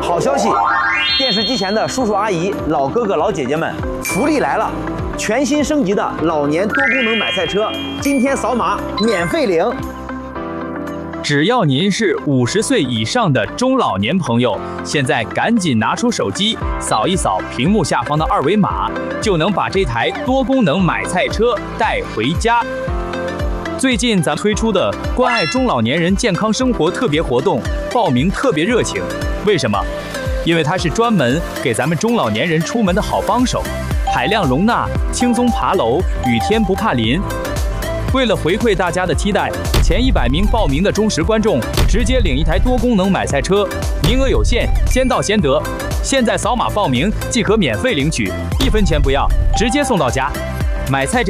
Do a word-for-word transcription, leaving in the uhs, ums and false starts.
好消息！电视机前的叔叔阿姨、老哥哥老姐姐们，福利来了！全新升级的老年多功能买菜车，今天扫码免费领。 只要您是五十岁以上的中老年朋友，现在赶紧拿出手机扫一扫屏幕下方的二维码，就能把这台多功能买菜车带回家。最近咱推出的关爱中老年人健康生活特别活动，报名特别热情。为什么？因为它是专门给咱们中老年人出门的好帮手，海量容纳，轻松爬楼，雨天不怕淋。为了回馈大家的期待，前一百名报名的忠实观众直接领一台多功能买菜车，名额有限，先到先得。现在扫码报名即可免费领取，一分钱不要，直接送到家。买菜这